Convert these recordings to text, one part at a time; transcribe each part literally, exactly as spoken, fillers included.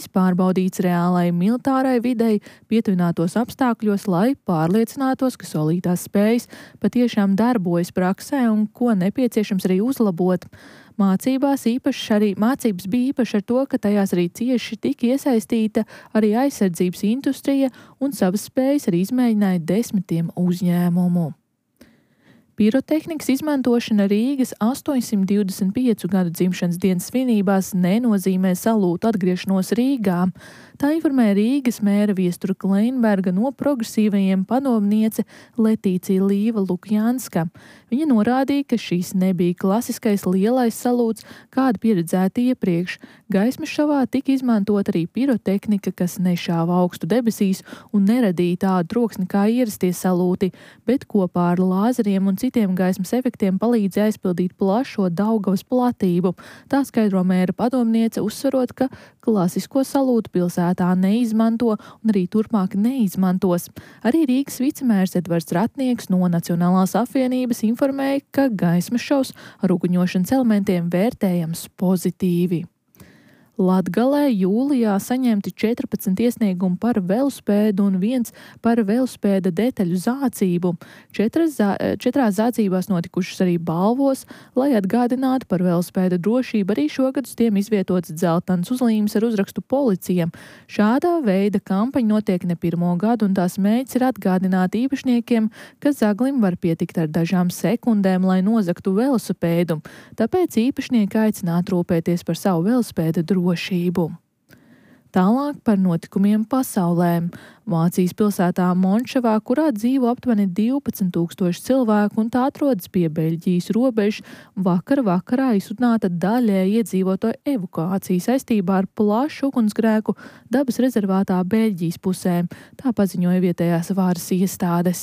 tiks pārbaudīts reālai militārai videi pietuvinātos apstākļos, lai pārliecinātos, ka solītās spējas patiešām darbojas praksē un ko nepieciešams arī uzlabot. Mācībās īpaši arī, mācības bija īpaši ar to, ka tajās arī cieši tika iesaistīta arī aizsardzības industrija un savas spējas arī izmēģināja desmitiem uzņēmumu. Pirotehnikas izmantošana Rīgas astoņsimt divdesmit piecu gadu dzimšanas dienas svinībās nenozīmē salūtu atgriešanos Rīgā. Tā informēja Rīgas mēra Viestura Kleinberga no progresīvajiem padomniece Letīcija Līva Lukjanska. Viņa norādīja, ka šis nebija klasiskais lielais salūts, kāda pieredzēta iepriekš. Gaismas šovā tika izmantot arī pirotehnika, kas nešāva augstu debesīs un neradīja tādu troksni kā ierastie salūti, bet kopā ar lāzeriem un citiem gaismas efektiem palīdzēja aizpildīt plašo Daugavas platību. Tā skaidro mēra padomniece, uzsverot, ka klasisko salūtu pilsētā neizmanto un arī turpmāk neizmantos. Arī Rīgas vicemērs Edvards Ratnieks no Nacionālās apvienības informēja, ka gaismas šovs ar uguņošanas elementiem vērtējams pozitīvi. Latgalē jūlijā saņemti četrpadsmit iesniegumi par velospēdu un viens par velospēda detaļu zācību. Četras, zā, četrās zācībās notikušas arī balvos, lai atgādinātu par velospēda drošību. Arī šogad uz tiem izvietots dzeltens uzlīmes ar uzrakstu policija. Šādā veida kampaņa notiek ne pirmo gadu, un tās mērķis ir atgādināt īpašniekiem, ka zaglim var pietikt ar dažām sekundēm, lai nozagtu velosipēdu. Tāpēc īpašnieki aicinātu rūpēties par savu velospēda drošību. Tālāk par notikumiem pasaulē. Vācijas pilsētā Monšavā, kurā dzīvo aptuveni divpadsmit tūkstoši cilvēku un tā atrodas pie Beļģijas robežas, vakar vakarā izsludināta daļēji iedzīvotāju evakuācija saistībā ar plašu ugunsgrēku dabas rezervātā Beļģijas pusē, tā paziņoja vietējās varas iestādes.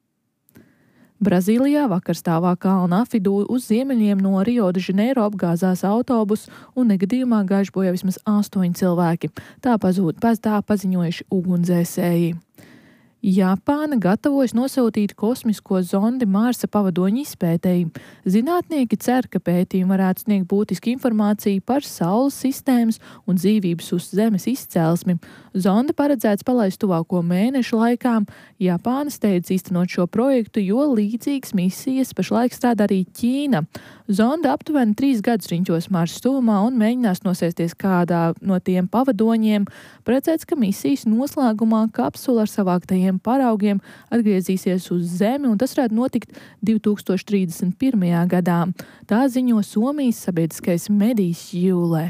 Brazīlijā vakarstāvā kalna Afidu uz ziemeļiem no Rio de Janeiro apgāzās autobus un negadījumā gājuši bojā vismaz astoņi cilvēki. Tā pazūd, paz tā paziņojuši ugunsdzēsēji. Japāna gatavojas nosūtīt kosmisko zondi Marsa pavadoņu izpētēji. Zinātnieki cer, ka pētījumi varētu sniegt būtisku informāciju par Saules sistēmas un dzīvības uz Zemes izcelsmi. Zonda paredzēts palaist tuvāko mēnešu laikā. Japāna steidz īstenot šo projektu, jo līdzīgas misijas pašlaik strādā arī Ķīna. Zonda aptuveni trīs gadus riņķos Marsa tuvumā un mēģinās nosēsties kādā no tiem pavadoņiem. Paredzēts, ka misijas noslēgumā kapsula ar savāktajiem paraugiem atgriezīsies uz Zemi, un tas varētu notikt divi tūkstoši trīsdesmit pirmajā gadā. Tā ziņo Somijas sabiedriskais medijs Jūlē.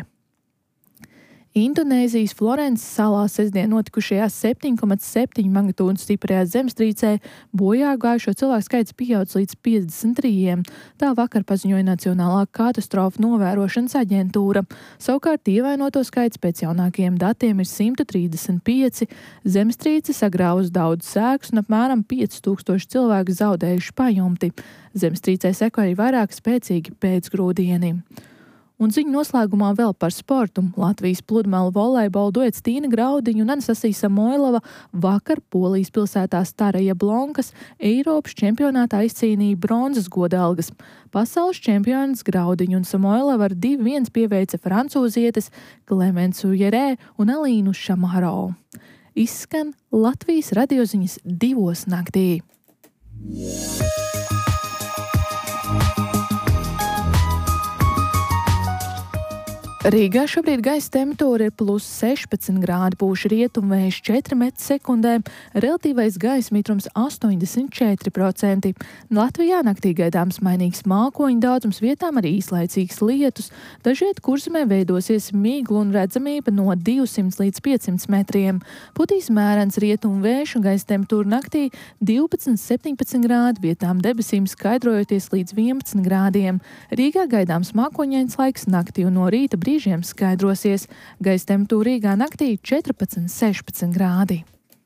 Indonēzijas Florences salā sestdien notikušajā septiņi komats septiņi magnitūdas stiprajā zemestrīcē bojā gājušo cilvēku skaits pieaudzis līdz piecdesmit trijiem. Tā vakar paziņoja Nacionālā katastrofu novērošanas aģentūra. Savukārt ievainoto skaits pēc jaunākajiem datiem ir simt trīsdesmit pieci. Zemestrīce sagrāvusi daudz sēkus un apmēram pieci tūkstoši cilvēku zaudējuši pajumti. Zemestrīcē sekoja arī vairāk spēcīgi pēcgrūdieni. Un ziņu noslēgumā vēl par sportu. Latvijas pludmale volejbola duets Tīna Graudiņa un Anastasija Samoilova vakar Polijas pilsētā Stara Jablonkas Eiropas čempionātā izcīnīja bronzas godalgas. Pasaules čempionis Graudiņu un Samoilova ar divi viens pieveica francūzietes Klemensu Jerē un Alīnu Šamaro. Izskan Latvijas radioziņas divos naktī. Rīgā šobrīd gaisa temperatūra ir plus sešpadsmit grādi, pūš rietumvējš četri metri sekundē, relatīvais gaisa mitrums astoņdesmit četri procenti. Latvijā naktī gaidāms mainīgs mākoņu daudzums, vietām arī īslaicīgs lietus, dažviet Kurzemē veidosies migla un redzamība no divsimt līdz piecsimt metriem. Putīs mērens rietumvējš un gaisa temperatūra naktī divpadsmit septiņpadsmit grādi, vietām debesīm skaidrojoties līdz vienpadsmit grādiem. Rīgā gaidāms mākoņains laiks naktī un no rīta brīdī Brīžiem skaidrosies. Gaisa temperatūra Rīgā naktī četrpadsmit sešpadsmit grādi.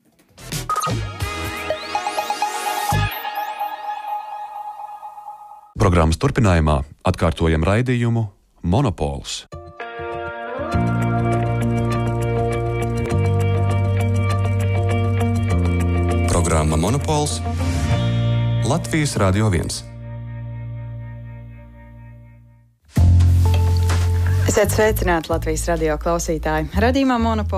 Programmas turpinājumā atkārtojam raidījumu Monopols. Programma Monopols Latvijas Radio viens. Esiet sveicināti Latvijas radio klausītāji. Radījumā Monopols